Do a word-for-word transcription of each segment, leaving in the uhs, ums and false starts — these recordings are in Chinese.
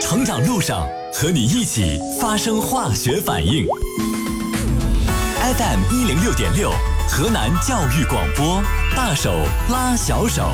成长路上，和你一起发生化学反应。F M 一零六点六，河南教育广播，大手拉小手。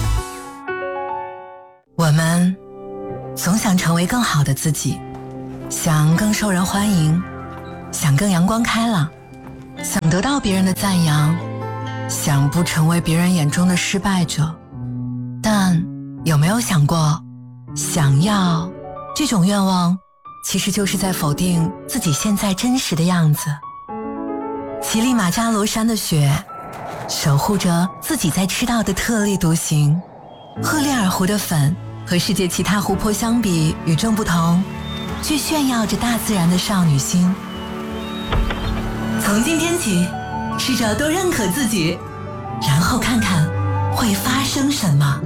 我们总想成为更好的自己，想更受人欢迎，想更阳光开朗，想得到别人的赞扬，想不成为别人眼中的失败者。但有没有想过，想要这种愿望其实就是在否定自己现在真实的样子。乞力马扎罗山的雪守护着自己在赤道的特立独行，赫列尔湖的粉和世界其他湖泊相比与众不同，却炫耀着大自然的少女心。从今天起，试着多认可自己，然后看看会发生什么。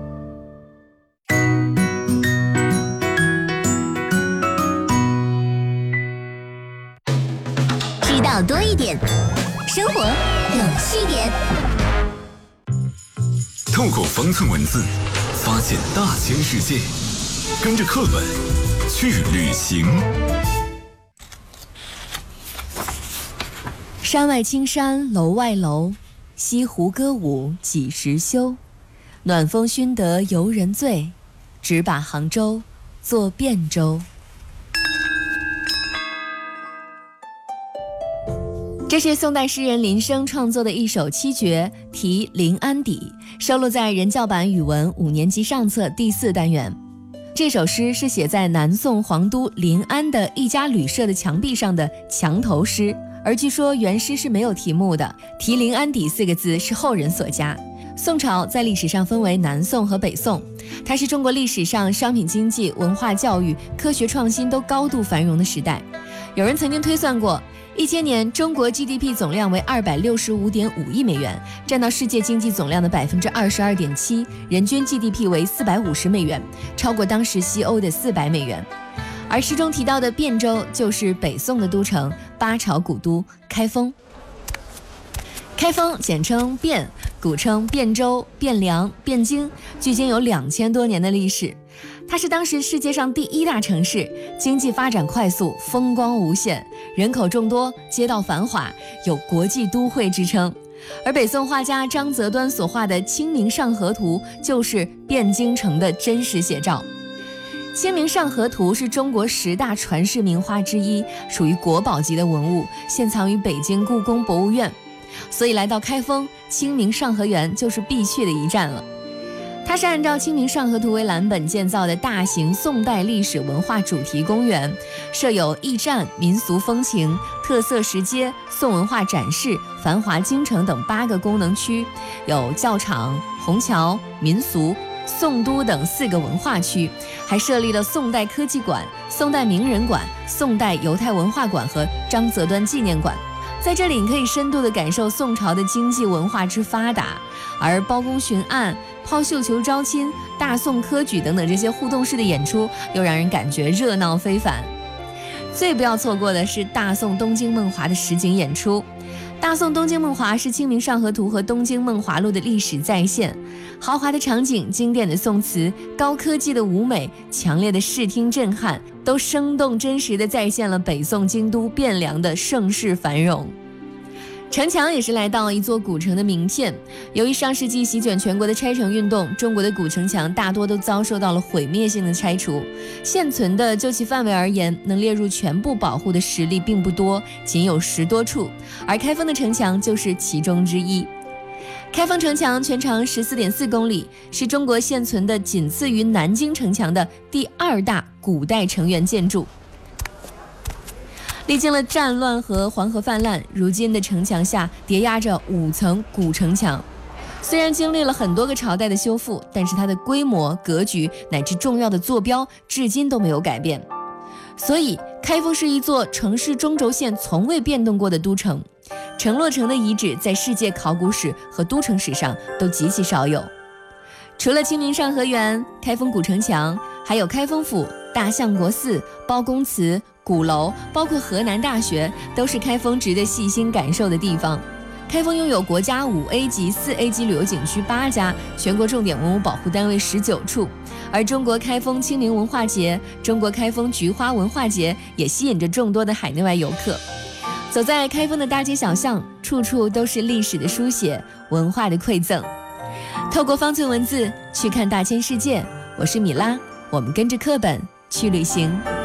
知道多一点，生活有趣点。 透过方寸文字，发现大千世界，跟着课本去旅行。 山外青山楼外楼，西湖歌舞几时休？暖风熏得游人醉，只把杭州作汴州。这是宋代诗人林升创作的一首七绝，题临安邸，收录在人教版语文五年级上册第四单元。这首诗是写在南宋皇都临安的一家旅社的墙壁上的墙头诗，而据说原诗是没有题目的，题临安邸四个字是后人所加。宋朝在历史上分为南宋和北宋，它是中国历史上商品经济、文化教育、科学创新都高度繁荣的时代。有人曾经推算过，一千年中国 G D P 总量为二百六十五点五亿美元，占到世界经济总量的百分之二十二点七，人均 G D P 为四百五十美元，超过当时西欧的四百美元。而诗中提到的汴州就是北宋的都城，八朝古都开封。开封简称汴，古称汴州、汴梁、汴京，距今有两千多年的历史。它是当时世界上第一大城市，经济发展快速，风光无限，人口众多，街道繁华，有国际都会之称。而北宋画家张择端所画的《清明上河图》就是汴京城的真实写照。《清明上河图》是中国十大传世名画之一，属于国宝级的文物，现藏于北京故宫博物院。所以来到开封，清明上河园就是必去的一站了。它是按照《清明上河图》为蓝本建造的大型宋代历史文化主题公园，设有驿站、民俗风情、特色石阶、宋文化展示、繁华京城等八个功能区，有教场、虹桥、民俗、宋都等四个文化区，还设立了宋代科技馆、宋代名人馆、宋代犹太文化馆和张择端纪念馆。在这里，你可以深度地感受宋朝的经济文化之发达，而包公巡案、抛绣球招亲、大宋科举等等这些互动式的演出，又让人感觉热闹非凡。最不要错过的是大宋东京梦华的实景演出。大宋东京梦华是《清明上河图》和《东京梦华录》的历史再现，豪华的场景、经典的宋词、高科技的舞美、强烈的视听震撼，都生动真实地再现了北宋京都汴梁的盛世繁荣。城墙也是来到一座古城的名片。由于上世纪席卷全国的拆城运动，中国的古城墙大多都遭受到了毁灭性的拆除。现存的就其范围而言，能列入全部保护的实力并不多，仅有十多处，而开封的城墙就是其中之一。开封城墙全长 十四点四公里，是中国现存的仅次于南京城墙的第二大古代城垣建筑。历经了战乱和黄河泛滥，如今的城墙下叠压着五层古城墙。虽然经历了很多个朝代的修复，但是它的规模、格局乃至重要的坐标至今都没有改变。所以开封是一座城市中轴线从未变动过的都城。城落城的遗址在世界考古史和都城史上都极其少有。除了清明上河园、开封古城墙，还有开封府、大相国寺、包公祠、鼓楼，包括河南大学，都是开封值得细心感受的地方。开封拥有国家五 A 级、四 A 级旅游景区八家，全国重点文物保护单位十九处， 而中国开封清明文化节、中国开封菊花文化节也吸引着众多的海内外游客。走在开封的大街小巷，处处都是历史的书写，文化的馈赠。透过方寸文字去看大千世界，我是米拉，我们跟着课本去旅行。